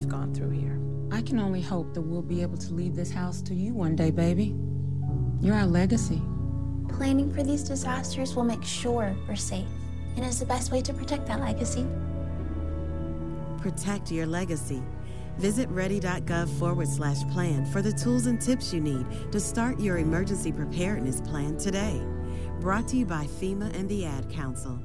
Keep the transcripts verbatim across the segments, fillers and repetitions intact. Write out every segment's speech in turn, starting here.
we've gone through here. I can only hope that we'll be able to leave this house to you one day, baby. You're our legacy. Planning for these disasters will make sure we're safe, and is the best way to protect that legacy. Protect your legacy. Visit ready.gov forward slash plan for the tools and tips you need to start your emergency preparedness plan today. Brought to you by FEMA and the Ad Council.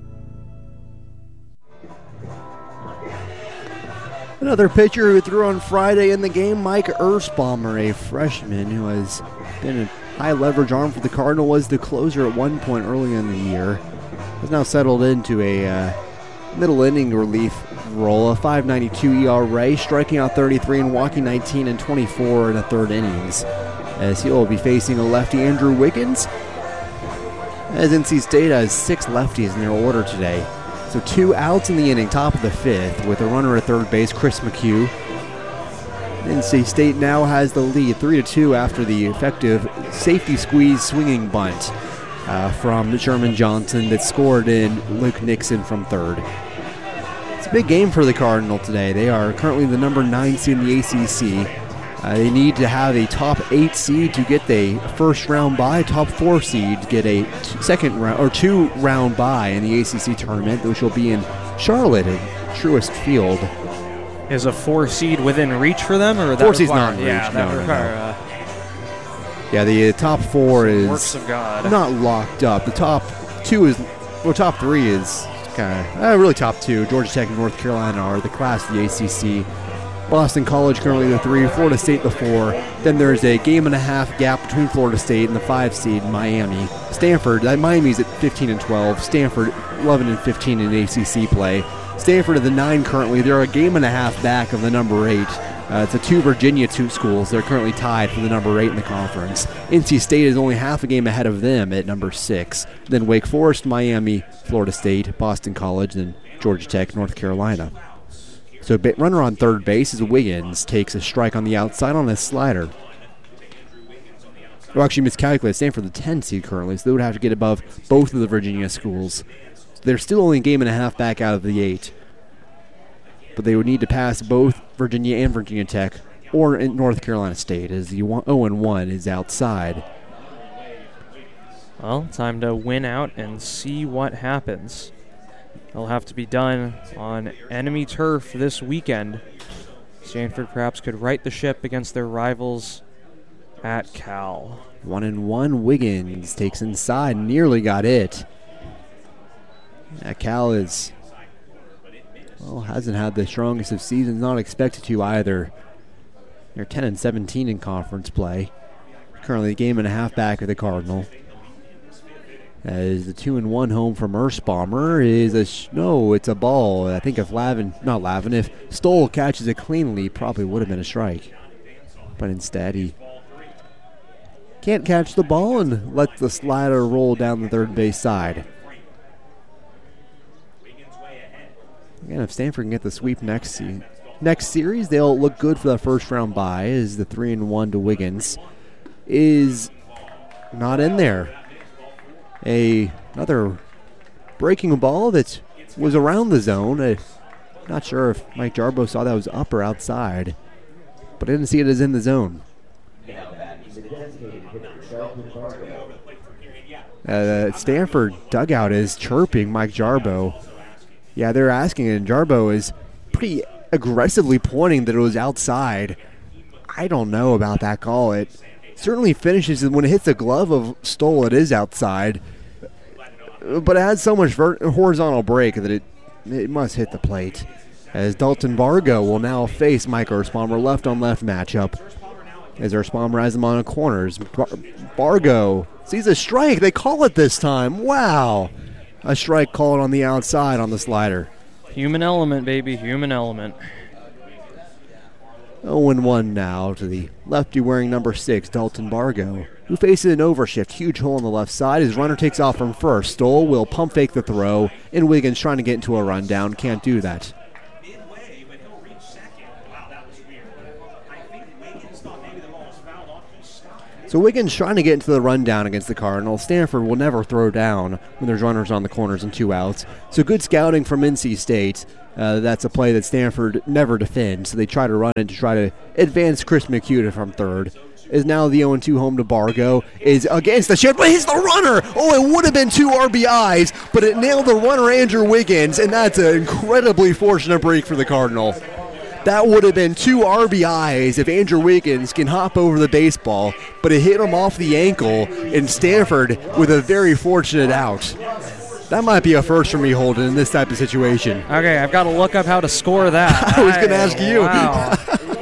Another pitcher who threw on Friday in the game, Mike Ersbaumer, a freshman who has been a high leverage arm for the Cardinal, was the closer at one point early in the year. Has now settled into a uh, middle inning relief role, a five ninety-two E R A, striking out thirty-three and walking nineteen and twenty-four in the third innings, as he will be facing a lefty, Andrew Wiggins, as N C State has six lefties in their order today. So two outs in the inning, top of the fifth, with a runner at third base, Chris McHugh. N C State now has the lead, three to two, after the effective safety squeeze swinging bunt uh, from Sherman Johnson that scored in Luke Nixon from third. It's a big game for the Cardinal today. They are currently the number nine seed in the A C C. Uh, they need to have a top eight seed to get a first round bye, top four seed to get a t- second round or two round bye in the A C C tournament, which will be in Charlotte at Truist Field. Is a four seed within reach for them, or four seed's not in reach? Yeah, that no, require, no, no. Uh, yeah, the uh, top four is works of God. Not locked up. The top two is, well, top three is kind of uh, really top two. Georgia Tech and North Carolina are the class of the A C C. Boston College currently the three, Florida State the four. Then there's a game and a half gap between Florida State and the five seed Miami. Stanford, uh, Miami's at fifteen and twelve. Stanford eleven and fifteen in A C C play. Stanford at the nine currently. They're a game and a half back of the number eight. Uh, it's the two Virginia two schools. They're currently tied for the number eight in the conference. N C State is only half a game ahead of them at number six. Then Wake Forest, Miami, Florida State, Boston College, then Georgia Tech, North Carolina. So runner on third base is Wiggins, takes a strike on the outside on a slider. Well, actually miscalculated. Stanford the ten seed currently, so they would have to get above both of the Virginia schools. So they're still only a game and a half back out of the eight. But they would need to pass both Virginia and Virginia Tech or in North Carolina State, as the oh and one is outside. Well, time to win out and see what happens. It'll have to be done on enemy turf this weekend. Stanford perhaps could right the ship against their rivals at Cal. One and one, Wiggins takes inside, nearly got it. Yeah, Cal is, well, hasn't had the strongest of seasons, not expected to either. They're ten and seventeen in conference play. Currently a game and a half back of the Cardinal. As the two and one home from Ersbaumer is a sh- no, it's a ball. I think if Lavin, not Lavin, if Stoll catches it cleanly, probably would have been a strike. But instead, he can't catch the ball and lets the slider roll down the third base side. Again, if Stanford can get the sweep next se- next series, they'll look good for the first round bye. As the three and one to Wiggins is not in there. A another breaking ball that was around the zone. Uh, not sure if Mike Jarbo saw that was up or outside, but I didn't see it as in the zone. Uh, Stanford dugout is chirping Mike Jarbo. Yeah, they're asking, and Jarbo is pretty aggressively pointing that it was outside. I don't know about that call. It certainly finishes, when it hits the glove of Stoll, it is outside. But it has so much vert- horizontal break that it it must hit the plate. As Dalton Bargo will now face Mike Ersbaumer, left-on-left matchup. As Ersbaumer has him on the corners. Bar- Bargo sees a strike. They call it this time. Wow. A strike called on the outside on the slider. Human element, baby. Human element. oh and one now to the lefty wearing number six, Dalton Bargo, who faces an overshift. Huge hole on the left side. His runner takes off from first. Stoll will pump fake the throw, and Wiggins trying to get into a rundown. Can't do that. So Wiggins trying to get into the rundown against the Cardinals. Stanford will never throw down when there's runners on the corners and two outs. So good scouting from N C State. Uh, that's a play that Stanford never defends. So they try to run it to try to advance Chris McHugh from third. Is now the oh and two home to Bargo. Is against the shift, but he's the runner. Oh, it would have been two R B Is, but it nailed the runner, Andrew Wiggins, and that's an incredibly fortunate break for the Cardinal. That would have been two R B Is if Andrew Wiggins can hop over the baseball, but it hit him off the ankle, and Stanford with a very fortunate out. That might be a first for me, Holden, in this type of situation. Okay, I've got to look up how to score that. I was going to ask you. Wow.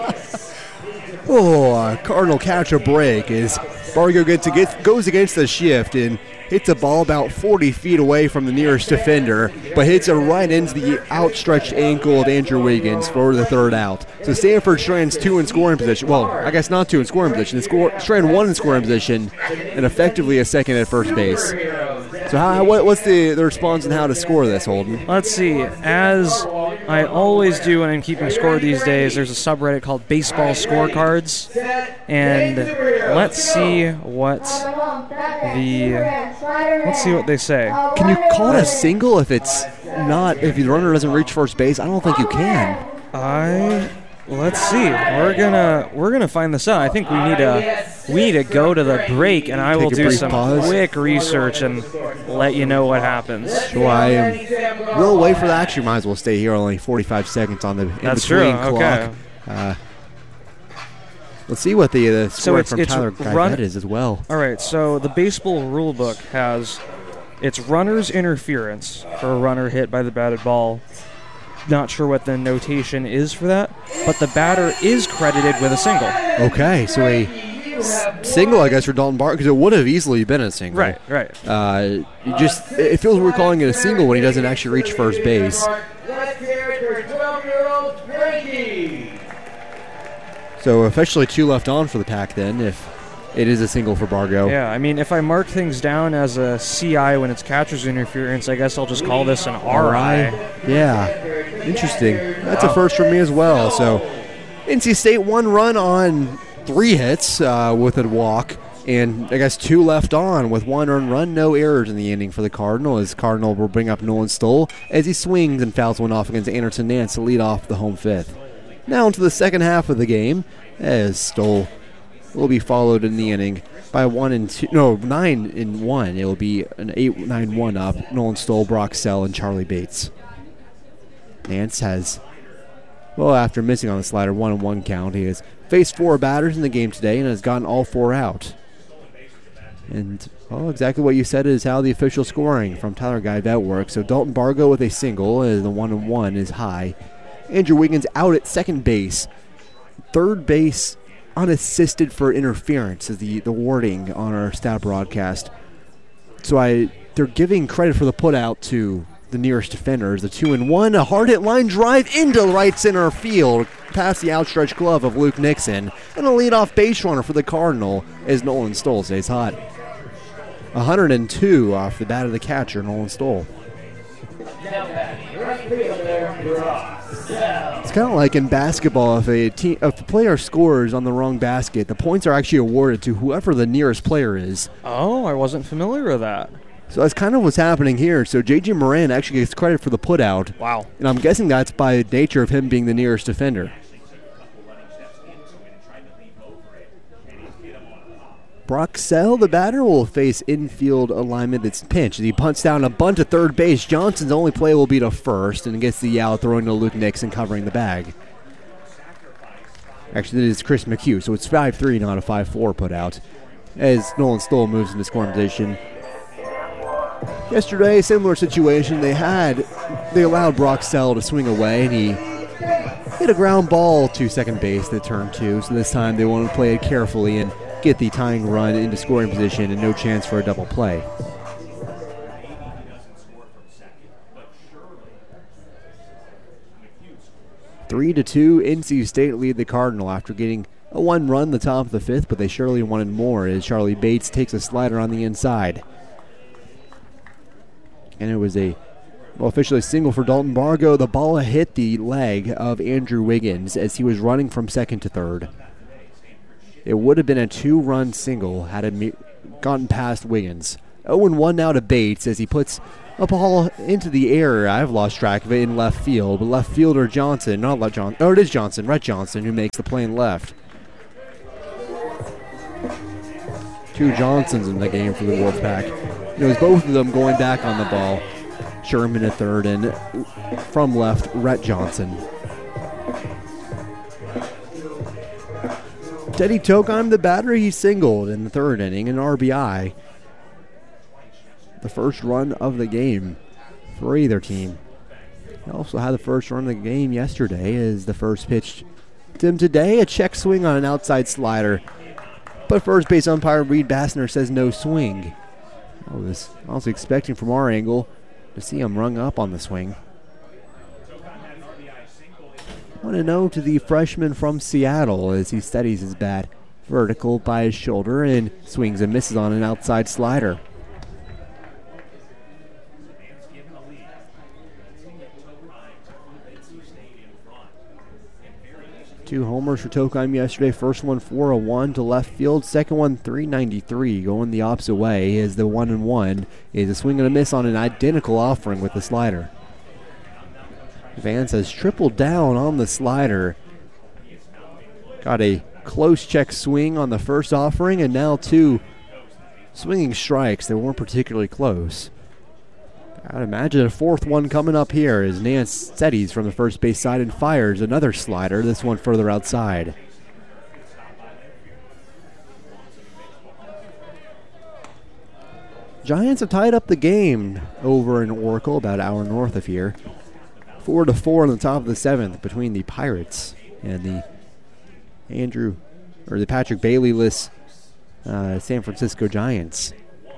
oh, uh, Cardinal catch a break as Bargo gets against, goes against the shift and hits a ball about forty feet away from the nearest defender, but hits it right into the outstretched ankle of Andrew Wiggins for the third out. So Stanford strands two in scoring position. Well, I guess not two in scoring position. They score, strand one in scoring position and effectively a second at first base. So how, what, what's the, the response and how to score this, Holden? Let's see. As I always do when I'm keeping score these days, there's a subreddit called Baseball Scorecards. And let's see what the... Let's see what they say. Can you call it a single if it's not, if the runner doesn't reach first base? I don't think you can. I... Let's see. We're gonna we're gonna find this out. I think we need to we need to go to the break, and I Take will a do brief some pause. quick research and let you know what happens. So I am. We'll wait for that. Actually, might as well stay here. Only forty-five seconds on the in That's between true. clock. Okay. Uh, let's see what the, the score it's- from it's Tyler run- Guybet is as well. All right. So the baseball rule book has it's runner's interference for a runner hit by the batted ball. Not sure what the notation is for that, but the batter is credited with a single. Okay, so a s- single, I guess, for Dalton Bargo, because it would have easily been a single. Right, right. Uh, you just it feels we're calling it a single when he doesn't actually reach first base. So officially two left on for the Pack then, if it is a single for Bargo. Yeah, I mean, if I mark things down as a C I when it's catcher's interference, I guess I'll just call this an R I. Yeah, interesting. That's Wow. a first for me as well. So N C State one run on three hits uh, with a walk, and I guess two left on with one earned run, no errors in the inning for the Cardinal. As Cardinal will bring up Nolan Stoll as he swings and fouls one off against Anderson Nance to lead off the home fifth. Now into the second half of the game as Stoll will be followed in the inning by one and two, no, nine in one. It will be an eight nine one up. Nolan Stoll, Brock Sell, and Charlie Bates. Nance has, well, after missing on the slider, one and one count. He has faced four batters in the game today and has gotten all four out. And, well, exactly what you said is how the official scoring from Tyler Guybet works. So Dalton Bargo with a single, as the one and one is high. Andrew Wiggins out at second base. Third base unassisted for interference is the, the wording on our stat broadcast. So I they're giving credit for the putout to the nearest defenders. The two and one, a hard hit line drive into right center field past the outstretched glove of Luke Nixon, and a leadoff base runner for the Cardinal as Nolan Stoll stays hot. one hundred two off the bat of the catcher, Nolan Stoll. It's kind of like in basketball, if a team, if a player scores on the wrong basket, the points are actually awarded to whoever the nearest player is. Oh, I wasn't familiar with that. So that's kind of what's happening here. So J J Moran actually gets credit for the putout. Wow. And I'm guessing that's by nature of him being the nearest defender. Brock Sell, the batter, will face infield alignment that's pinched. He punts down a bunt to third base. Johnson's only play will be to first and gets the out, throwing to Luke Nixon, covering the bag. Actually, this is Chris McHugh, so it's five three, not a five four put out, as Nolan Stoll moves into scoring position. Yesterday, similar situation. They had, they allowed Brock Sell to swing away, and he hit a ground ball to second base that turned two. So this time they want to play it carefully and get the tying run into scoring position and no chance for a double play. Three to two, N C State lead the Cardinal after getting a one run the top of the fifth, but they surely wanted more as Charlie Bates takes a slider on the inside. And it was a, well, officially a single for Dalton Bargo. The ball hit the leg of Andrew Wiggins as he was running from second to third. It would have been a two-run single had it me- gotten past Wiggins. oh and one now to Bates as he puts a ball into the air. I've lost track of it in left field, but left fielder Johnson, not left Johnson, oh, it is Johnson, Rhett Johnson, who makes the play in left. Two Johnsons in the game for the Wolfpack. It was both of them going back on the ball. Sherman at third, and from left, Rhett Johnson. Teddy Tokheim, the batter, he singled in the third inning, an R B I. The first run of the game for either team. He also had the first run of the game yesterday as the first pitch to him today, a check swing on an outside slider. But first base umpire Reed Bassner says no swing. I was also expecting from our angle to see him rung up on the swing. one and oh to the freshman from Seattle as he steadies his bat vertical by his shoulder and swings and misses on an outside slider. Two homers for Tokheim yesterday. First one four oh one to left field. Second one three ninety-three going the opposite way as the one and one is a swing and a miss on an identical offering with the slider. Vance has tripled down on the slider. Got a close check swing on the first offering and now two swinging strikes that weren't particularly close. I'd imagine a fourth one coming up here as Nance steadies from the first base side and fires another slider, this one further outside. Giants have tied up the game over in Oracle, about an hour north of here. Four to four on the top of the seventh between the Pirates and the Andrew, or the Patrick Bailey-less uh, San Francisco Giants.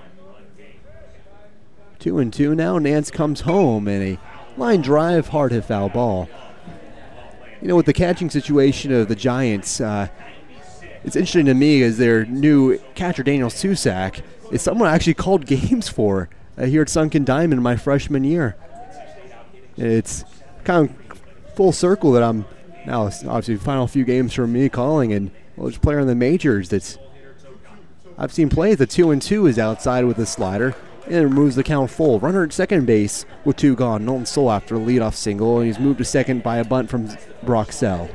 Two and two now. Nance comes home and a line drive, hard hit foul ball. You know, with the catching situation of the Giants, uh, it's interesting to me as their new catcher Daniel Susak is someone I actually called games for uh, here at Sunken Diamond my freshman year. It's kind of full circle that I'm now obviously final few games from me calling, and well, there's a player in the majors that's I've seen play. The two and two is outside with a slider. And it removes the count full. Runner at second base with two gone. Nolan Stoll after a leadoff single, and he's moved to second by a bunt from Brock Sell.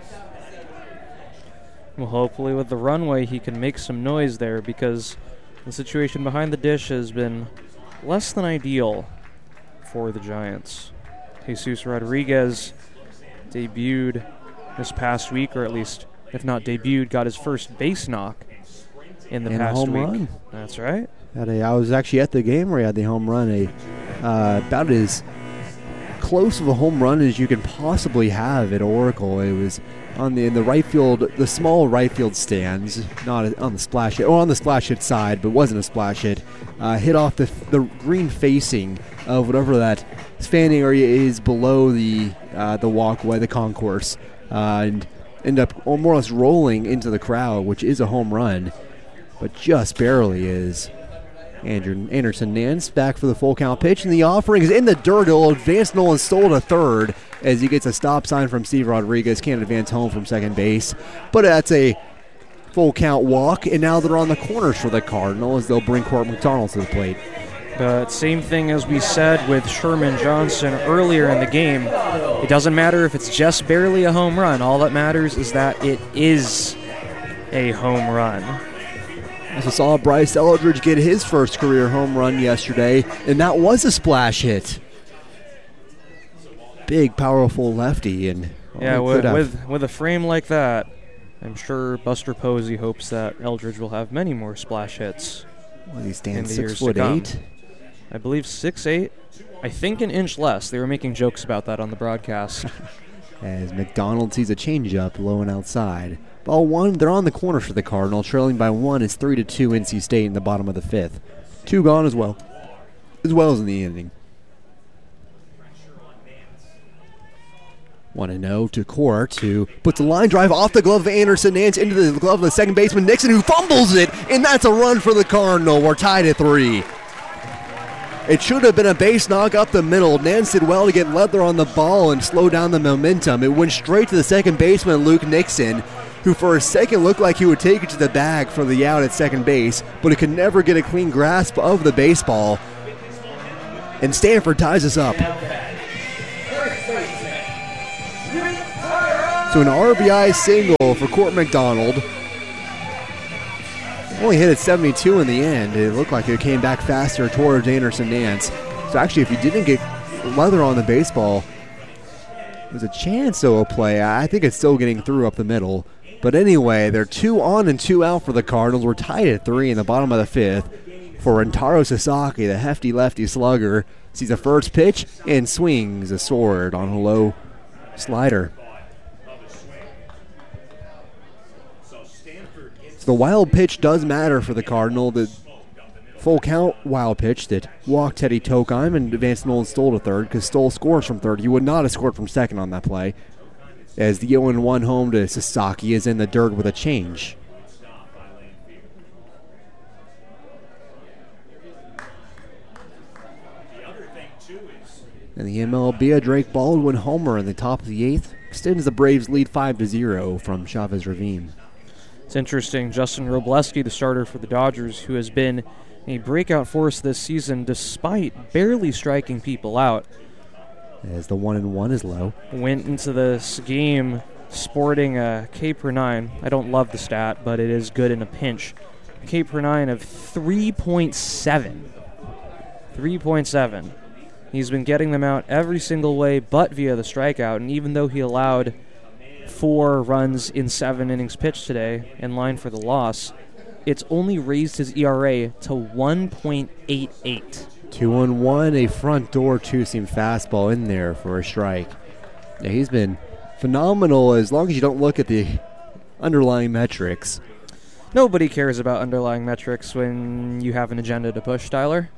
Well, hopefully with the runway he can make some noise there because the situation behind the dish has been less than ideal for the Giants. Jesus Rodriguez debuted this past week, or at least, if not debuted, got his first base knock in the and past a home week. Run. That's right. Had a, I was actually at the game where he had the home run. A uh, about as close of a home run as you can possibly have at Oracle. It was on the in the right field, the small right field stands, not on the splash hit, or on the splash hit side, but wasn't a splash hit. Uh, hit off the the green facing of whatever that fanning area is below the uh, the walkway, the concourse, uh, and end up more or less rolling into the crowd, which is a home run, but just barely is. Andrew Anderson Nance back for the full count pitch, and the offering is in the dirt. It'll advance Nolan Stoll to third as he gets a stop sign from Steve Rodriguez. Can't advance home from second base, but that's a full count walk, and now they're on the corners for the Cardinals. They'll bring Court McDonald to the plate. But same thing as we said with Sherman Johnson earlier in the game. It doesn't matter if it's just barely a home run. All that matters is that it is a home run. So saw Bryce Eldridge get his first career home run yesterday, and that was a splash hit. Big, powerful lefty, and oh, yeah, with, with with a frame like that, I'm sure Buster Posey hopes that Eldridge will have many more splash hits. Well, he stands in the six years foot eight. I believe six eight. I think an inch less. They were making jokes about that on the broadcast. As McDonald sees a changeup low and outside. Ball one, they're on the corner for the Cardinal. Trailing by one is three to two N C State in the bottom of the fifth. Two gone as well, as well as in the inning. one and oh to Court, who puts a line drive off the glove of Anderson Nance into the glove of the second baseman Nixon, who fumbles it, and that's a run for the Cardinal. We're tied at three. It should have been a base knock up the middle. Nance did well to get leather on the ball and slow down the momentum. It went straight to the second baseman, Luke Nixon, who for a second looked like he would take it to the bag for the out at second base, but he could never get a clean grasp of the baseball. And Stanford ties us up. So an R B I single for Court McDonald. Only hit at seventy-two in the end. It looked like it came back faster towards Anderson Nance. So actually, if you didn't get leather on the baseball, there's a chance it'll play. I think it's still getting through up the middle. But anyway, they're two on and two out for the Cardinals. We're tied at three in the bottom of the fifth. For Rentaro Sasaki, the hefty lefty slugger, sees the first pitch and swings a sword on a low slider. The wild pitch does matter for the Cardinal. The full count wild pitch that walked Teddy Tokheim and advanced Nolan Stoll to third because Stoll scores from third. He would not have scored from second on that play, as the oh one home to Sasaki is in the dirt with a change. And the M L B, a Drake Baldwin homer in the top of the eighth extends the Braves' lead five to zero from Chavez Ravine. It's interesting, Justin Robleski, the starter for the Dodgers, who has been a breakout force this season despite barely striking people out. As the one and one is low. Went into this game sporting a K per nine. I don't love the stat, but it is good in a pinch. K per nine of three point seven. three point seven. He's been getting them out every single way but via the strikeout, and even though he allowed four runs in seven innings pitched today in line for the loss, it's only raised his E R A to one point eight eight. Two on one, a front door two-seam fastball in there for a strike. Yeah, he's been phenomenal as long as you don't look at the underlying metrics. Nobody cares about underlying metrics when you have an agenda to push, Tyler.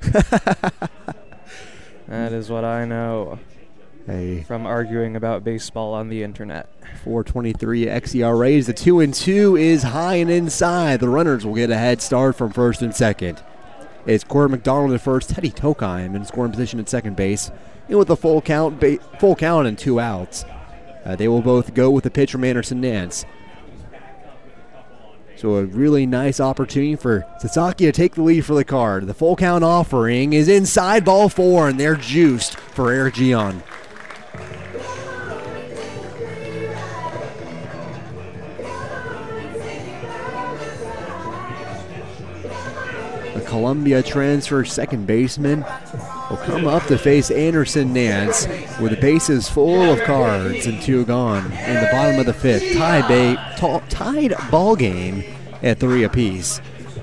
That is what I know hey. from arguing about baseball on the internet. four twenty-three X E R As. The two and two is high and inside. The runners will get a head start from first and second. It's Court McDonald at first, Teddy Tokheim in scoring position at second base. And with a full count, ba- full count and two outs, uh, they will both go with the pitch from Anderson Nance. So a really nice opportunity for Sasaki to take the lead for the Card. The full count offering is inside, ball four, and they're juiced for Eric Gion. The Columbia transfer second baseman will come up to face Anderson Nance with the bases full of Cards and two gone in the bottom of the fifth. Tie ba- t- tied ball game at three apiece.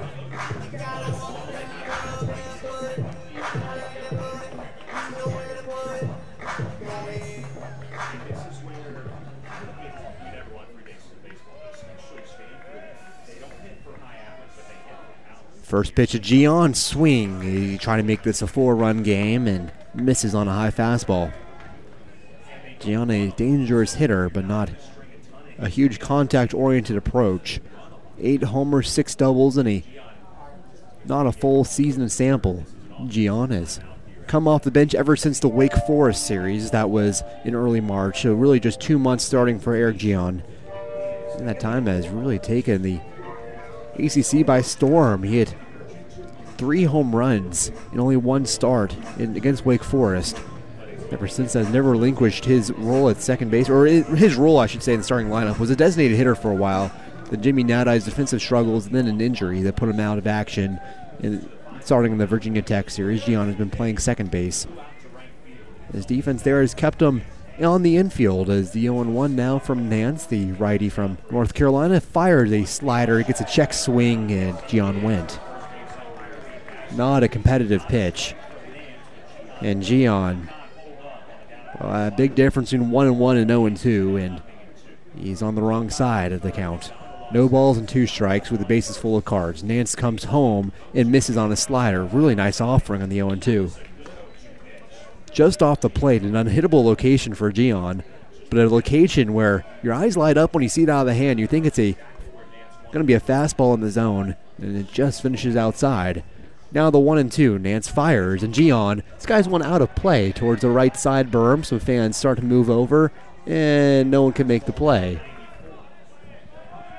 First pitch of Gion, swing. He trying to make this a four-run game and misses on a high fastball. Gion, a dangerous hitter, but not a huge contact-oriented approach. Eight homers, six doubles, and a not a full season sample. Gion has come off the bench ever since the Wake Forest series. That was in early March, so really just two months starting for Eric Gion. And that time has really taken the A C C by storm. He hit three home runs in only one start in, against Wake Forest. Ever since has never relinquished his role at second base, or his role, I should say, in the starting lineup. Was a designated hitter for a while. Then Jimmy Nadai's defensive struggles, and then an injury that put him out of action. In, starting in the Virginia Tech series, Gion has been playing second base. His defense there has kept him on the infield as the oh and one now from Nance, the righty from North Carolina, fires a slider. He gets a check swing, and Gion went. Not a competitive pitch. And Gion, well, a big difference between one and one and oh and two, and he's on the wrong side of the count. No balls and two strikes with the bases full of Cards. Nance comes home and misses on a slider. Really nice offering on the oh and two. Just off the plate, an unhittable location for Gion, but a location where your eyes light up when you see it out of the hand. You think it's a going to be a fastball in the zone, and it just finishes outside. Now the one and two, Nance fires, and Gion, this guy's one out of play towards the right side berm, so fans start to move over, and no one can make the play.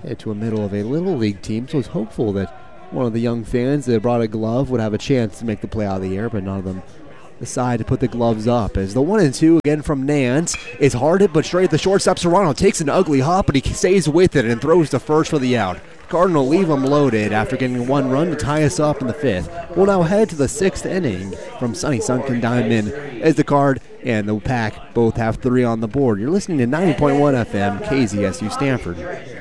head to a middle of a Little League team, so I was hopeful that one of the young fans that brought a glove would have a chance to make the play out of the air, but none of them decide to put the gloves up. As the one and two again from Nance is hard hit, but straight at the shortstop. Serrano takes an ugly hop, but he stays with it and throws to first for the out. Cardinal leave them loaded after getting one run to tie us up in the fifth. We'll now head to the sixth inning from sunny Sunken Diamond as the Card and the Pack both have three on the board. You're listening to ninety point one F M K Z S U Stanford.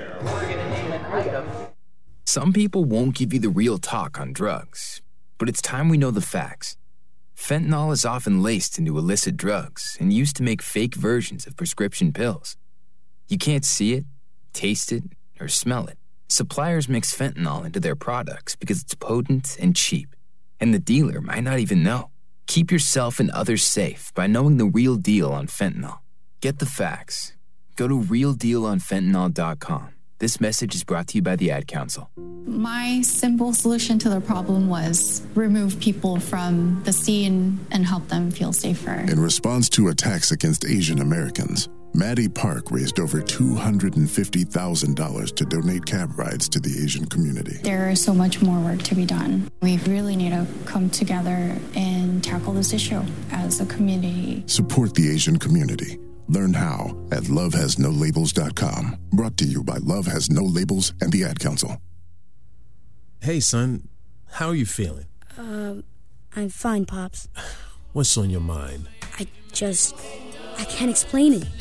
Some people won't give you the real talk on drugs, but it's time we know the facts. Fentanyl is often laced into illicit drugs and used to make fake versions of prescription pills. You can't see it, taste it, or smell it. Suppliers mix fentanyl into their products because it's potent and cheap, and the dealer might not even know. Keep yourself and others safe by knowing the real deal on fentanyl. Get the facts. Go to real deal on fentanyl dot com. This message is brought to you by the Ad Council. My simple solution to the problem was remove people from the scene and help them feel safer. In response to attacks against Asian Americans, Maddie Park raised over two hundred fifty thousand dollars to donate cab rides to the Asian community. There is so much more work to be done. We really need to come together and tackle this issue as a community. Support the Asian community. Learn how at love has no labels dot com. Brought to you by Love Has No Labels and the Ad Council. Hey, son. How are you feeling? Um, I'm fine, Pops. What's on your mind? I just... I can't explain it.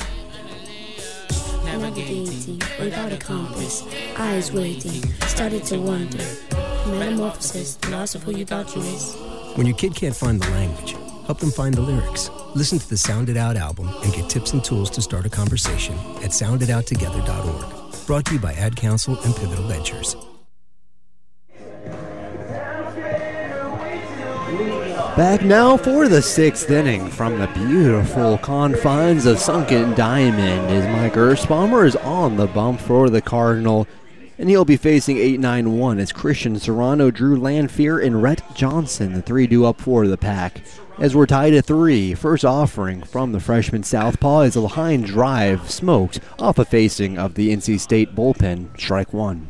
Navigating without a compass, eyes waiting, started to wonder. Metamorphosis, the loss of who you thought you was. When your kid can't find the language, help them find the lyrics. Listen to the Sound It Out album and get tips and tools to start a conversation at sound it out together dot org. Brought to you by Ad Council and Pivotal Ventures. Back now for the sixth inning from the beautiful confines of Sunken Diamond as Mike Erspamer is on the bump for the Cardinal, and he'll be facing eight nine one as Christian Serrano, Drew Lanphier, and Rhett Johnson, the three due up for the Pack. As we're tied at three, first offering from the freshman southpaw is a line drive smoked off a facing of the N C State bullpen, strike one.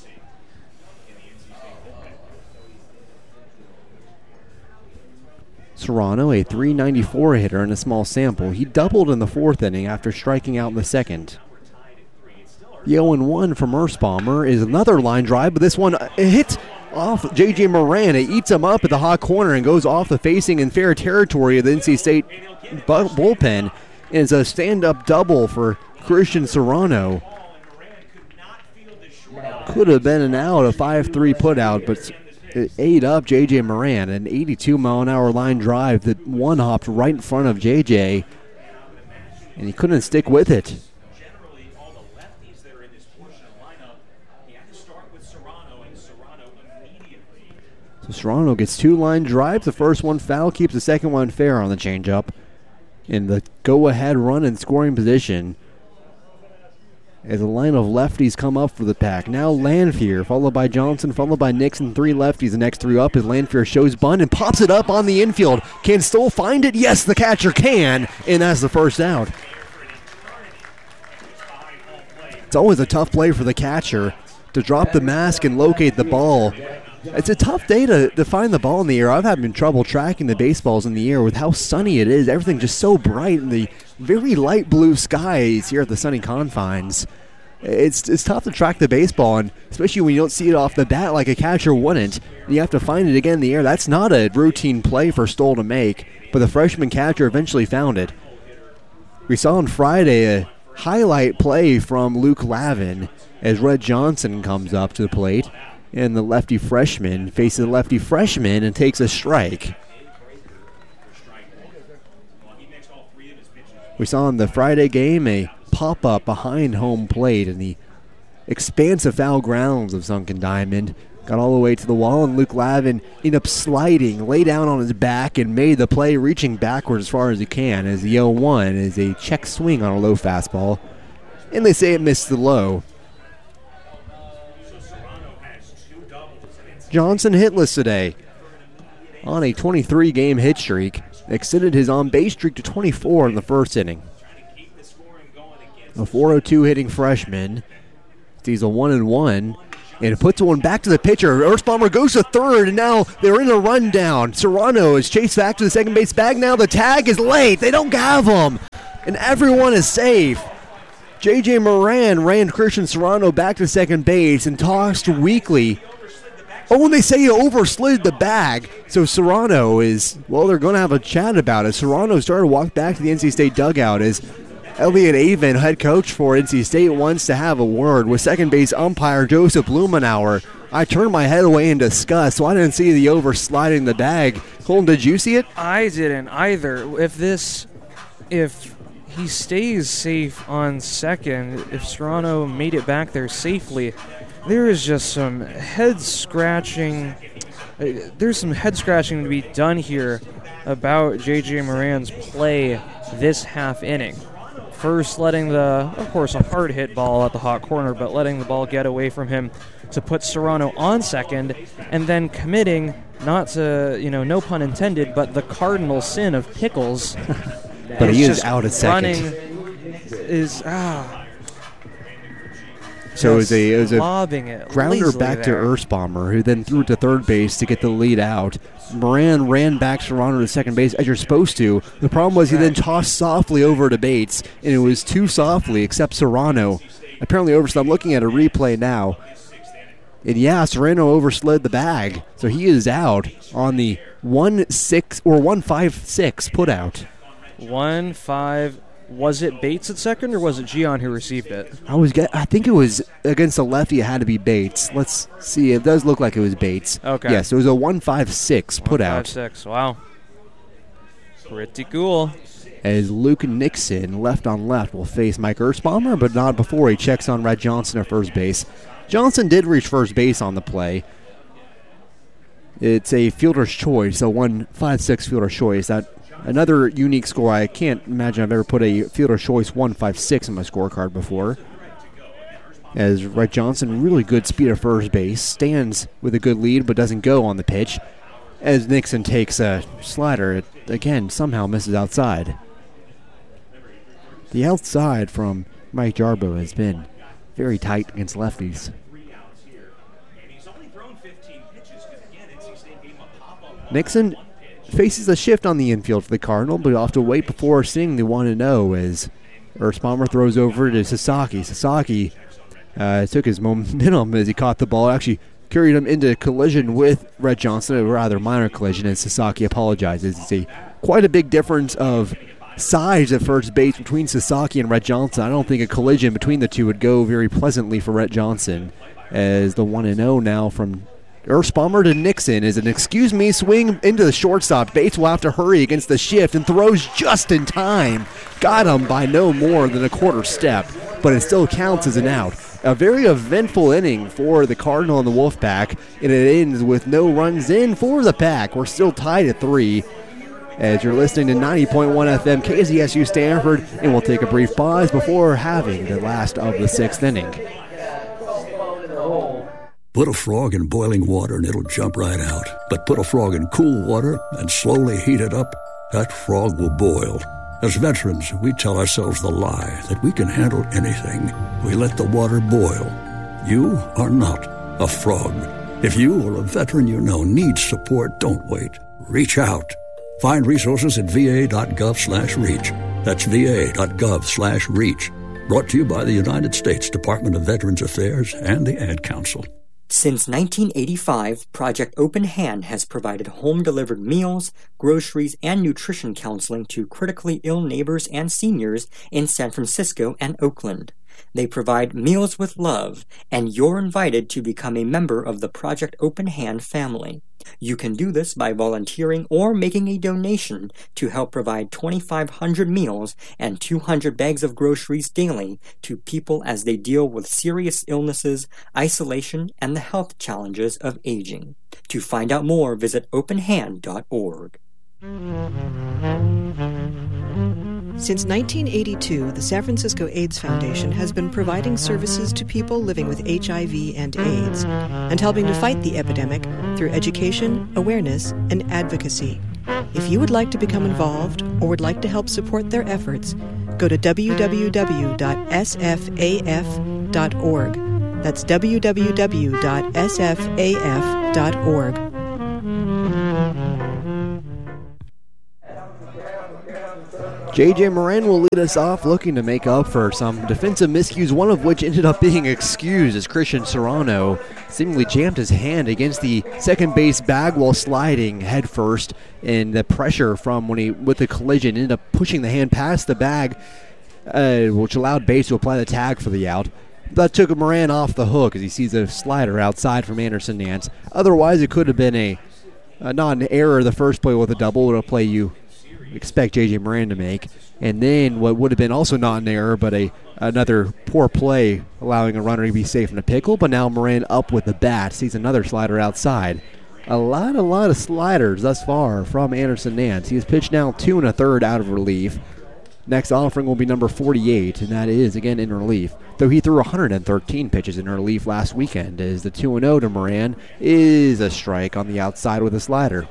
Serrano, a three ninety-four hitter in a small sample. He doubled in the fourth inning after striking out in the second. The oh and one from Erspamer is another line drive, but this one hit off J J Moran. It eats him up at the hot corner and goes off the facing in fair territory of the N C State bullpen. And it's a stand-up double for Christian Serrano. Could have been an out, a five three putout, but it ate up J J Moran. An eighty-two mile an hour line drive that one-hopped right in front of J J, and he couldn't stick with it. So Serrano gets two line drives. The first one foul, keeps the second one fair on the changeup. In the go-ahead run in scoring position as a line of lefties come up for the Pack. Now Lanphier, followed by Johnson, followed by Nixon. Three lefties, the next three up as Lanphier shows bunt and pops it up on the infield. Can Stoll find it? Yes, the catcher can, and that's the first out. It's always a tough play for the catcher to drop the mask and locate the ball. It's a tough day to, to find the ball in the air. I've had trouble tracking the baseballs in the air with how sunny it is. Everything just so bright in the very light blue skies here at the sunny confines. It's it's tough to track the baseball, and especially when you don't see it off the bat like a catcher wouldn't. You have to find it again in the air. That's not a routine play for Stoll to make, but the freshman catcher eventually found it. We saw on Friday a highlight play from Luke Lavin as Rhett Johnson comes up to the plate. And the lefty freshman faces the lefty freshman and takes a strike. We saw in the Friday game a pop-up behind home plate in the expansive foul grounds of Sunken Diamond. Got all the way to the wall, and Luke Lavin ended up sliding, lay down on his back, and made the play, reaching backwards as far as he can, as the oh one is a check swing on a low fastball. And they say it missed the low. Johnson hitless today on a twenty-three game hit streak. Extended his on-base streak to twenty-four in the first inning. A four oh two hitting freshman He's a one and one. And it puts one back to the pitcher. Earthbomber goes to third, and now they're in a rundown. Serrano is chased back to the second base bag. Now the tag is late. They don't have him. And everyone is safe. J J Moran ran Christian Serrano back to second base and tossed weakly. Oh, and they say he overslid the bag. So Serrano is, well, they're going to have a chat about it. Serrano started to walk back to the N C State dugout as Elliot Avon, head coach for N C State, wants to have a word with second base umpire Joseph Blumenauer. I turned my head away in disgust, so I didn't see the oversliding the bag. Colton, did you see it? I didn't either. If this, if he stays safe on second, if Serrano made it back there safely, there is just some head scratching. Uh, there's some head scratching to be done here about J J Moran's play this half inning. First letting the, of course, a hard hit ball at the hot corner, but letting the ball get away from him to put Serrano on second, and then committing, not to, you know, no pun intended, but the cardinal sin of pickles. But he is out at second. Running is, ah. So it was a, it was a it grounder back there. to Earthbomber, who then threw it to third base to get the lead out. Moran ran back Serrano to second base, as you're supposed to. The problem was he then tossed softly over to Bates, and it was too softly, except Serrano apparently overslid. I'm looking at a replay now. And yeah, Serrano overslid the bag, so he is out on the one six or one five six putout. One five. Was it Bates at second, or was it Gian who received it? I was. Get, I think it was against a lefty. It had to be Bates. Let's see. It does look like it was Bates. Okay. Yes, it was a one five six put out. one five six. Wow. Pretty cool. As Luke Nixon, left on left, will face Mike Earthbomber, but not before he checks on Red Johnson at first base. Johnson did reach first base on the play. It's a fielder's choice, a one five six fielder's choice. That another unique score. I can't imagine I've ever put a fielder's choice one five six in my scorecard before. As Red Johnson, really good speed at first base, stands with a good lead but doesn't go on the pitch. As Nixon takes a slider, it again somehow misses outside. The outside from Mike Jarbo has been very tight against lefties. Nixon faces a shift on the infield for the Cardinal, but he'll have to wait before seeing the one and oh as Earthbomber throws over to Sasaki. Sasaki uh, took his momentum as he caught the ball, actually carried him into collision with Red Johnson, a rather minor collision, and Sasaki apologizes. It's a quite a big difference of size at first base between Sasaki and Red Johnson. I don't think a collision between the two would go very pleasantly for Red Johnson, as the one and oh now from Earthbomber to Nixon is an excuse me swing into the shortstop. Bates will have to hurry against the shift and throws just in time. Got him by no more than a quarter step, but it still counts as an out. A very eventful inning for the Cardinal and the Wolfpack, and it ends with no runs in for the Pack. We're still tied at three as you're listening to ninety point one F M K Z S U Stanford, and we'll take a brief pause before having the last of the sixth inning. Put a frog in boiling water and it'll jump right out. But put a frog in cool water and slowly heat it up, that frog will boil. As veterans, we tell ourselves the lie that we can handle anything. We let the water boil. You are not a frog. If you or a veteran you know needs support, don't wait. Reach out. Find resources at va.gov slash reach. That's va.gov slash reach. Brought to you by the United States Department of Veterans Affairs and the Ad Council. Since nineteen eighty-five, Project Open Hand has provided home-delivered meals, groceries, and nutrition counseling to critically ill neighbors and seniors in San Francisco and Oakland. They provide meals with love, and you're invited to become a member of the Project Open Hand family. You can do this by volunteering or making a donation to help provide twenty-five hundred meals and two hundred bags of groceries daily to people as they deal with serious illnesses, isolation, and the health challenges of aging. To find out more, visit open hand dot org. Since nineteen eighty-two, the San Francisco AIDS Foundation has been providing services to people living with H I V and AIDS and helping to fight the epidemic through education, awareness, and advocacy. If you would like to become involved or would like to help support their efforts, go to w w w dot s f a f dot org. That's w w w dot s f a f dot org. J J Moran will lead us off, looking to make up for some defensive miscues, one of which ended up being excused as Christian Serrano seemingly jammed his hand against the second base bag while sliding headfirst, and the pressure from when he with the collision ended up pushing the hand past the bag, uh, which allowed base to apply the tag for the out. That took Moran off the hook as he sees a slider outside from Anderson Nance. Otherwise, it could have been a, a not an error the first play with a double, but a play you expect J J Moran to make. And then what would have been also not an error, but a another poor play allowing a runner to be safe in a pickle. But now Moran up with the bat, sees another slider outside. A lot, a lot of sliders thus far from Anderson Nance. He has pitched now two and a third out of relief. Next offering will be number forty-eight, and that is, again, in relief. Though he threw one hundred thirteen pitches in relief last weekend, as the two and oh to Moran is a strike on the outside with a slider.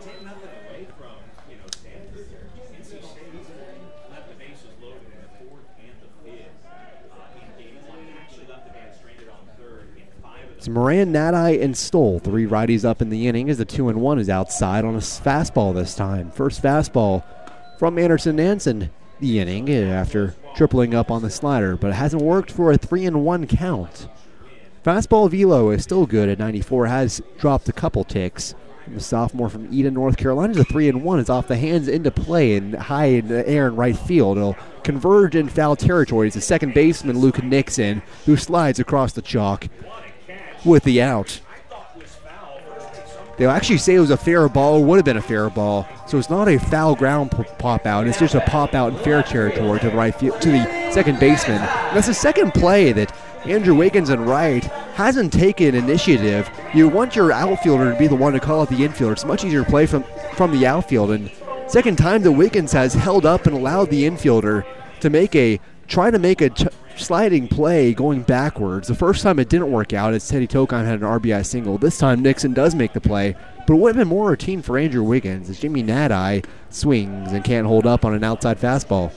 It's Moran, Nadai, and Stoll, three righties up in the inning as the two and one is outside on a fastball this time. First fastball from Anderson Nance in the inning after tripling up on the slider, but it hasn't worked for a three and one count. Fastball velo is still good at ninety-four, has dropped a couple ticks. The sophomore from Eden, North Carolina, the three and one is off the hands into play and high in the air in right field. It'll converge in foul territory. It's the second baseman, Luke Nixon, who slides across the chalk with the out. They'll actually say it was a fair ball, would have been a fair ball. So it's not a foul ground p- pop out. It's just a pop out in fair territory to the right field, to the second baseman. And that's the second play that Andrew Wiggins and right hasn't taken initiative. You want your outfielder to be the one to call out the infielder. It's much easier to play from, from the outfield. And second time that Wiggins has held up and allowed the infielder to make a try to make a t- sliding play going backwards. The first time it didn't work out as Teddy Tokon had an R B I single. This time Nixon does make the play, but it would have been more routine for Andrew Wiggins as Jimmy Nadai swings and can't hold up on an outside fastball.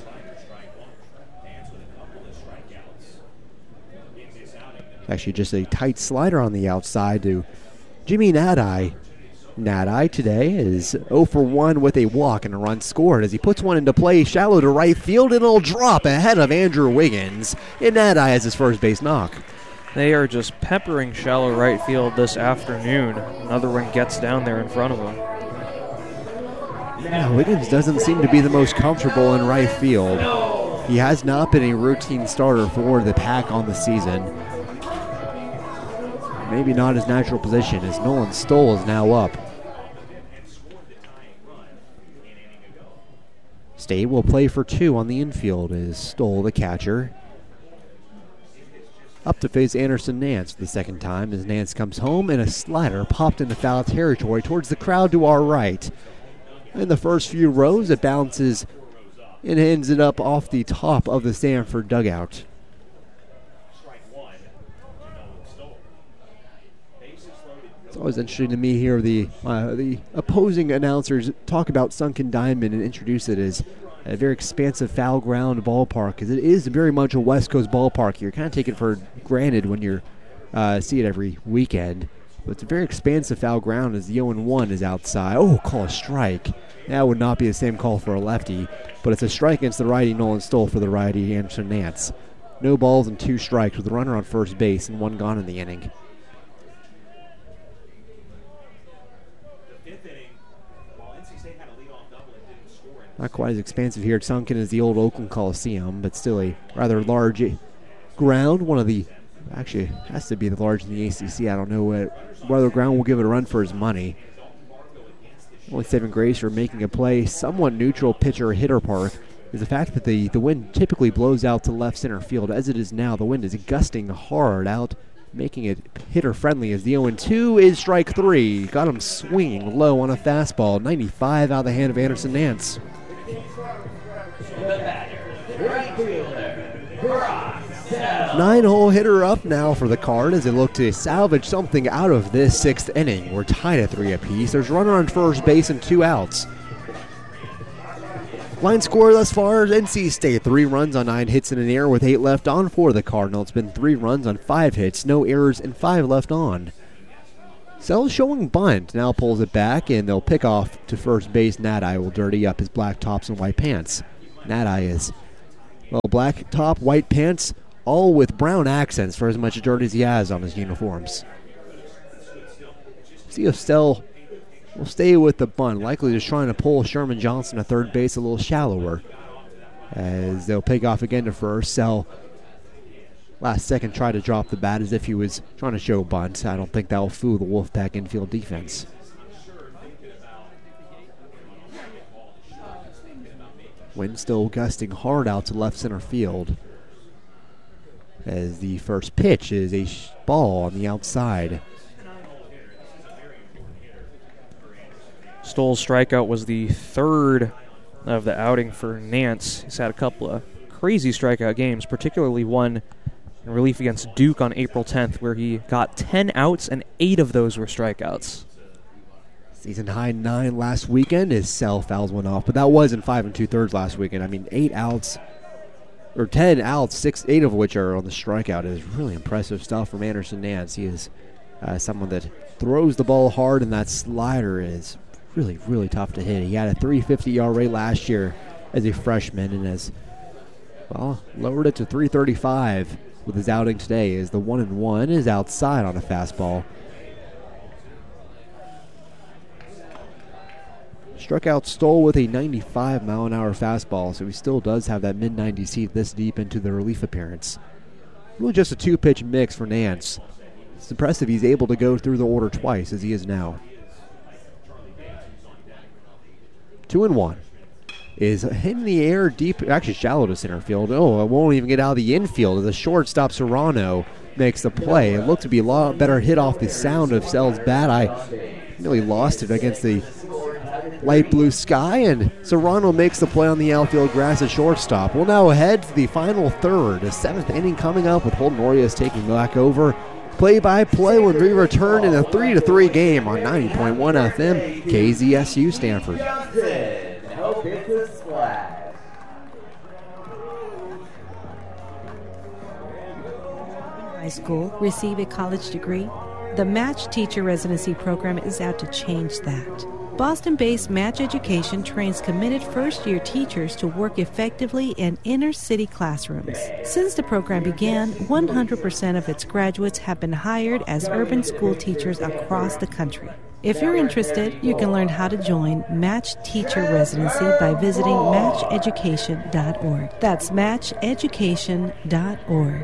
Actually just a tight slider on the outside to Jimmy Nadai. Nadai today is oh for one with a walk and a run scored as he puts one into play shallow to right field, and it'll drop ahead of Andrew Wiggins. And Nadai has his first base knock. They are just peppering shallow right field this afternoon. Another one gets down there in front of him. Yeah, Wiggins doesn't seem to be the most comfortable in right field. He has not been a routine starter for the Pack on the season. Maybe not his natural position as Nolan Stoll is now up. State will play for two on the infield as Stoll, the catcher, up to face Anderson Nance for the second time as Nance comes home and a slider popped into foul territory towards the crowd to our right. In the first few rows, it bounces and ends it up off the top of the Stanford dugout. It's always interesting to me here the uh, the opposing announcers talk about Sunken Diamond and introduce it as a very expansive foul ground ballpark, because it is very much a West Coast ballpark. You kind of take it for granted when you uh, see it every weekend. But it's a very expansive foul ground as the oh and one is outside. Oh, call a strike. That would not be the same call for a lefty, but it's a strike against the righty Nolan Stoll for the righty Anderson Nance. No balls and two strikes with a runner on first base and one gone in the inning. Not quite as expansive here at Sunken as the old Oakland Coliseum, but still a rather large ground. One of the, actually has to be the largest in the A C C. I don't know what, whether the ground will give it a run for his money. Only saving grace for making a play somewhat neutral pitcher hitter park is the fact that the, the wind typically blows out to left center field. As it is now, the wind is gusting hard out, making it hitter friendly as the oh and two is strike three. Got him swinging low on a fastball. ninety-five out of the hand of Anderson Nance. Nine-hole hitter up now for the Card as they look to salvage something out of this sixth inning. We're tied at three apiece. There's a runner on first base and two outs. Line score thus far, N C State, three runs on nine hits in an error with eight left on for the Cardinal. It's been three runs on five hits, no errors, and five left on. Sell showing bunt, now pulls it back, and they'll pick off to first base. Nadai will dirty up his black tops and white pants. Nadai is, well, black top, white pants, all with brown accents for as much dirt as he has on his uniforms. See if Stell will stay with the bunt, likely just trying to pull Sherman Johnson to third base a little shallower. As they'll pick off again to first. Sell last second tried to drop the bat as if he was trying to show bunt. I don't think that will fool the Wolfpack infield defense. Wind still gusting hard out to left center field. As the first pitch is a sh- ball on the outside. Stoll's strikeout was the third of the outing for Nance. He's had a couple of crazy strikeout games, particularly one in relief against Duke on April tenth, where he got ten outs and eight of those were strikeouts. Season high nine last weekend as Sell fouls one off, but that was in five and two thirds last weekend. I mean, eight outs, or ten outs, six, eight of which are on the strikeout is really impressive stuff from Anderson Nance. He is uh, someone that throws the ball hard, and that slider is really, really tough to hit. He had a three fifty E R A last year as a freshman, and has, well, lowered it to three thirty-five with his outing today, as the one and one is outside on a fastball. Struck out Stoll with a ninety-five mile an hour fastball, so he still does have that mid nineties heat this deep into the relief appearance. Really just a two pitch mix for Nance. It's impressive he's able to go through the order twice as he is now. Two and one is hit in the air deep, actually shallow to center field. Oh, it won't even get out of the infield. The shortstop Serrano makes the play. It looked to be a lot better hit off the sound of Sell's bat. I nearly lost it against the light blue sky, and Serrano makes the play on the outfield grass at shortstop. We'll now head to the final third. The seventh inning coming up with Holden Orias taking back over. Play-by-play when we return in a three to three game on ninety point one F M, K Z S U Stanford. High school, receive a college degree? The Match Teacher Residency Program is out to change that. Boston-based Match Education trains committed first-year teachers to work effectively in inner-city classrooms. Since the program began, one hundred percent of its graduates have been hired as urban school teachers across the country. If you're interested, you can learn how to join Match Teacher Residency by visiting match education dot org. That's match education dot org.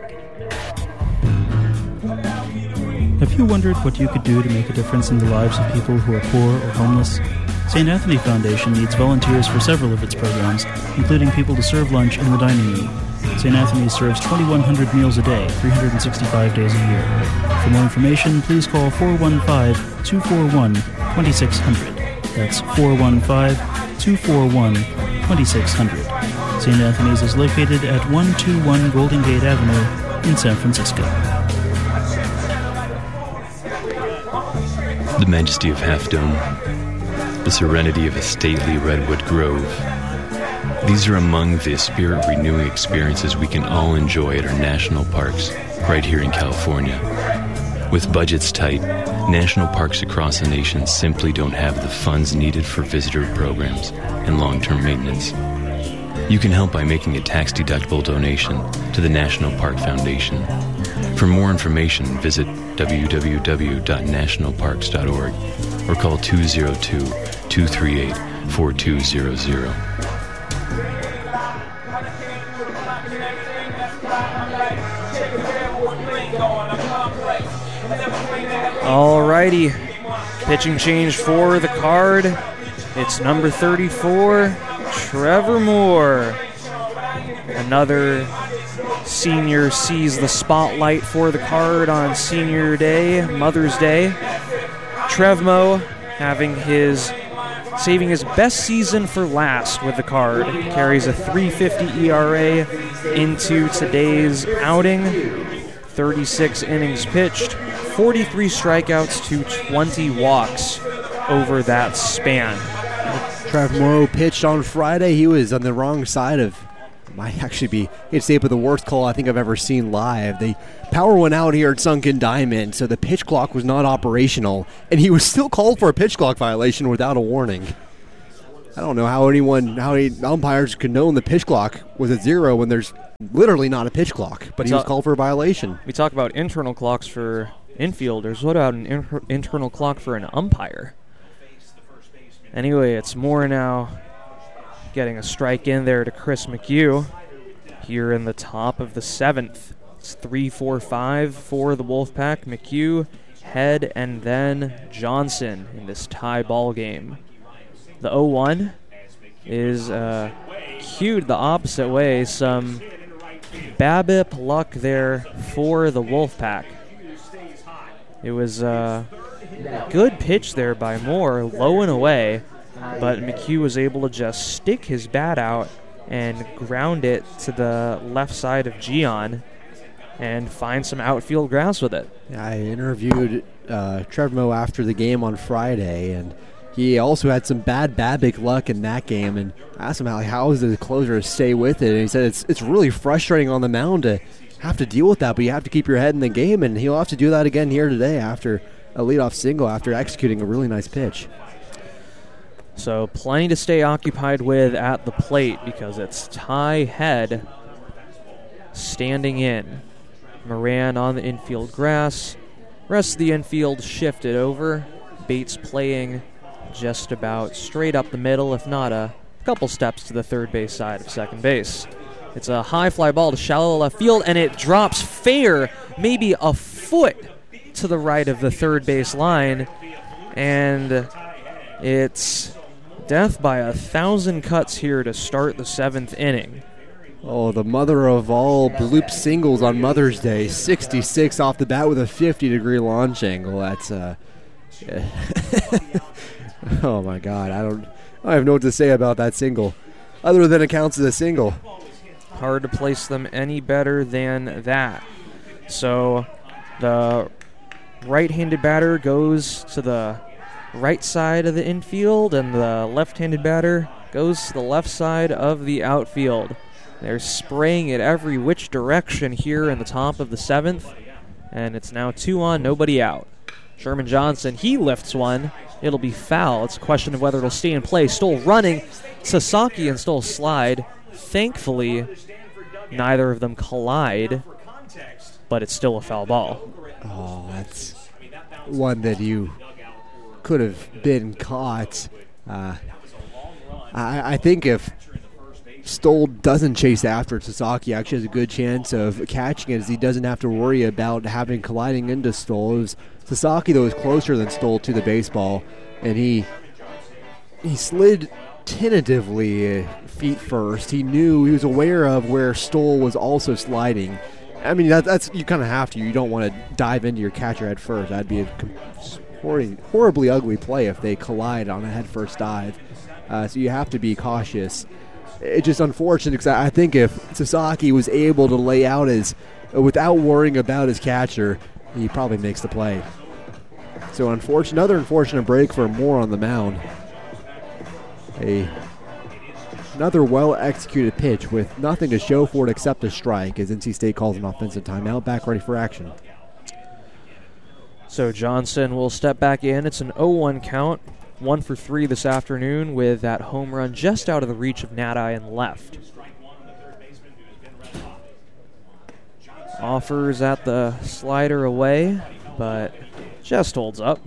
Have you wondered what you could do to make a difference in the lives of people who are poor or homeless? Saint Anthony Foundation needs volunteers for several of its programs, including people to serve lunch in the dining room. Saint Anthony serves twenty-one hundred meals a day, three hundred sixty-five days a year. For more information, please call four one five, two four one, two six zero zero. That's four one five, two four one, two six zero zero. Saint Anthony's is located at one two one Golden Gate Avenue in San Francisco. The majesty of Half Dome, the serenity of a stately redwood grove. These are among the spirit-renewing experiences we can all enjoy at our national parks right here in California. With budgets tight, national parks across the nation simply don't have the funds needed for visitor programs and long-term maintenance. You can help by making a tax-deductible donation to the National Park Foundation. For more information, visit w w w dot national parks dot org or call two zero two, two three eight, four two zero zero. Alrighty, pitching change for the Card. It's number thirty-four, Trevor Moore. Another senior sees the spotlight for the Card on Senior Day, Mother's Day. Trevmo having his, saving his best season for last with the Card. Carries a three fifty E R A into today's outing. thirty-six innings pitched, forty-three strikeouts to twenty walks over that span. Trev Moreau pitched on Friday. He was on the wrong side of, might actually be, I'd say, but the worst call I think I've ever seen live. The power went out here at Sunken Diamond, so the pitch clock was not operational, and he was still called for a pitch clock violation without a warning. I don't know how anyone, how any umpires could know the pitch clock was at zero when there's literally not a pitch clock, but he was called for a violation. We talk about internal clocks for infielders. What about an inter- internal clock for an umpire? Anyway, it's Moore now getting a strike in there to Chris McHugh here in the top of the seventh. It's three four five for the Wolfpack. McHugh, Head, and then Johnson in this tie ball game. The oh one is uh, cued the opposite way. Some BABIP luck there for the Wolfpack. It was uh, a good pitch there by Moore, low and away, but McHugh was able to just stick his bat out and ground it to the left side of Gian and find some outfield grass with it. I interviewed uh, Trev Moreau after the game on Friday, and he also had some bad BABIP luck in that game, and I asked him how, how is the closer to stay with it, and he said it's it's really frustrating on the mound to have to deal with that, but you have to keep your head in the game, and he'll have to do that again here today after a leadoff single, after executing a really nice pitch. So plenty to stay occupied with at the plate because it's Ty Head standing in. Moran on the infield grass. Rest of the infield shifted over. Bates playing just about straight up the middle, if not a couple steps to the third base side of second base. It's a high fly ball to shallow left field, and it drops fair, maybe a foot to the right of the third base line, and it's death by a thousand cuts here to start the seventh inning. Oh, the mother of all bloop singles on Mother's Day, sixty-six off the bat with a fifty-degree launch angle. That's uh, yeah. Oh my God, I don't, I have no what to say about that single, other than it counts as a single. Hard to place them any better than that. So the right-handed batter goes to the right side of the infield, and the left-handed batter goes to the left side of the outfield. They're spraying it every which direction here in the top of the seventh, and it's now two on, nobody out. Sherman Johnson, he lifts one. It'll be foul. It's a question of whether it'll stay in play. Stoll running. Sasaki and Stoll slide. Thankfully, neither of them collide, but it's still a foul ball. Oh, that's one that you could have been caught. Uh, I, I think if Stoll doesn't chase after Sasaki, actually has a good chance of catching it, as he doesn't have to worry about having colliding into Stoll. It was Sasaki, though, was closer than Stoll to the baseball, and he he slid tentatively uh, feet first. He knew, he was aware of where Stoll was also sliding. I mean, that, that's you kind of have to. You don't want to dive into your catcher head first. That'd be a horribly, horribly ugly play if they collide on a head first dive. Uh, so you have to be cautious. It's just unfortunate because I think if Sasaki was able to lay out his, uh, without worrying about his catcher, he probably makes the play. So unfortunate, another unfortunate break for Moore on the mound. A another well-executed pitch with nothing to show for it except a strike as N C State calls an offensive timeout, back ready for action. So Johnson will step back in. It's an oh one count. One for three this afternoon with that home run just out of the reach of Nati and left. Offers at the slider away, but just holds up.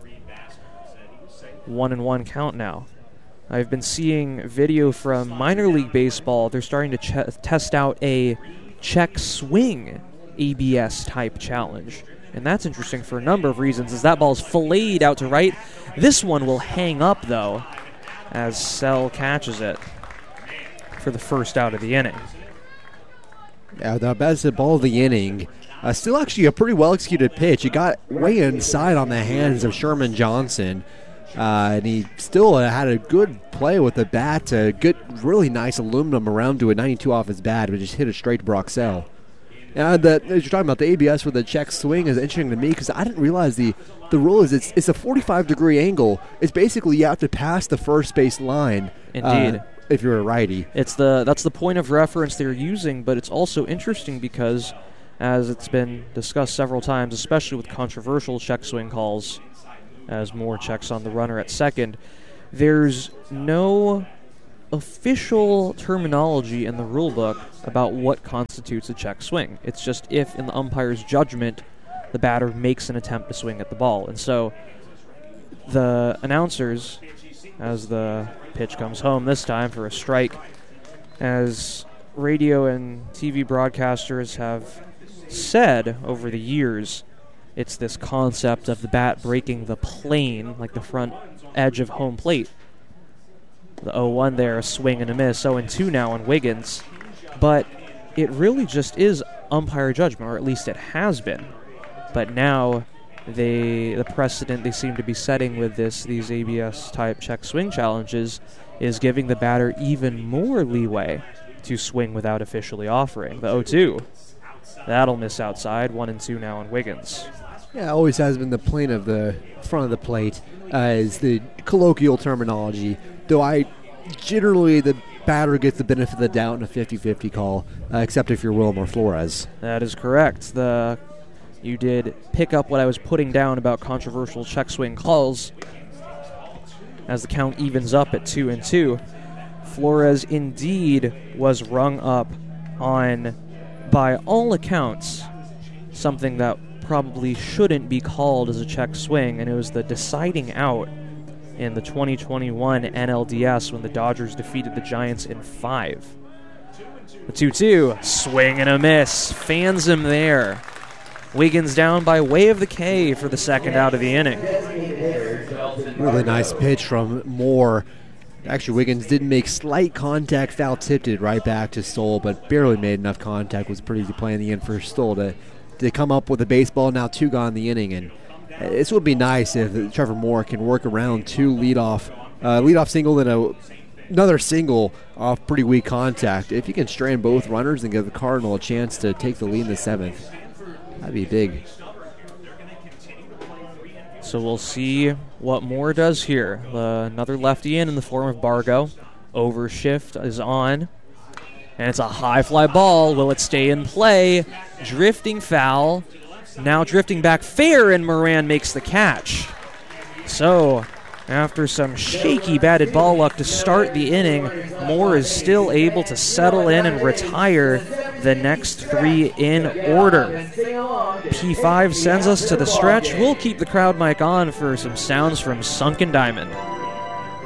One and one count now. I've been seeing video from minor league baseball. They're starting to ch- test out a check swing A B S type challenge. And that's interesting for a number of reasons, as that ball's filleted out to right. This one will hang up, though, as Sell catches it for the first out of the inning. Yeah, the best ball of the inning. Uh, still actually a pretty well-executed pitch. It got way inside on the hands of Sherman Johnson. Uh, and he still uh, had a good play with the bat. A good, really nice aluminum around to a ninety-two off his bat, but just hit it straight to Brock Sell. And that, as you're talking about the A B S with the check swing, is interesting to me because I didn't realize the the rule is it's it's a forty-five degree angle. It's basically you have to pass the first base line. Indeed. Uh, if you're a righty. It's the that's the point of reference they're using, but it's also interesting because, as it's been discussed several times, especially with controversial check swing calls, as Moore checks on the runner at second, there's no official terminology in the rule book about what constitutes a check swing. It's just if, in the umpire's judgment, the batter makes an attempt to swing at the ball. And so the announcers, as the pitch comes home this time for a strike, as radio and T V broadcasters have said over the years, it's this concept of the bat breaking the plane, like the front edge of home plate. The oh one there, a swing and a miss. oh and two now on Wiggins. But it really just is umpire judgment, or at least it has been. But now they the precedent they seem to be setting with this these A B S-type check swing challenges is giving the batter even more leeway to swing without officially offering. The oh two, that'll miss outside. one and two now on Wiggins. Yeah, it always has been the plane of the front of the plate uh, is the colloquial terminology. Though I generally, the batter gets the benefit of the doubt in a fifty-fifty call, uh, except if you're Wilmer Flores. That is correct. The You did pick up what I was putting down about controversial check swing calls as the count evens up at two and two. Flores indeed was rung up on, by all accounts, something that probably shouldn't be called as a check swing, and it was the deciding out in the twenty twenty-one N L D S when the Dodgers defeated the Giants in five. The two two, swing and a miss, fans him there. Wiggins down by way of the K for the second out of the inning. Really nice pitch from Moore. Actually, Wiggins did make slight contact, foul tipped it right back to Stoll, but barely made enough contact. Was pretty good play in the end for Stoll to, to come up with a baseball. Now two gone in the inning, and this would be nice if Trevor Moore can work around two leadoff, uh, leadoff single and a, another single off pretty weak contact. If you can strand both runners and give the Cardinal a chance to take the lead in the seventh, that'd be big. So we'll see what Moore does here. Uh, another lefty in in the form of Bargo. Overshift is on. And it's a high fly ball. Will it stay in play? Drifting foul. Now drifting back fair, and Moran makes the catch. So, after some shaky batted ball luck to start the inning, Moore is still able to settle in and retire the next three in order. P five sends us to the stretch. We'll keep the crowd mic on for some sounds from Sunken Diamond.